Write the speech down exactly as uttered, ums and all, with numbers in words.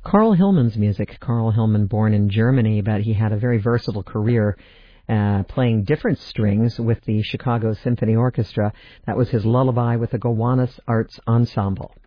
Carl Hillman's music. Carl Hillman, born in Germany, but he had a very versatile career uh, playing different strings with the Chicago Symphony Orchestra. That was his Lullaby with the Gowanus Arts Ensemble.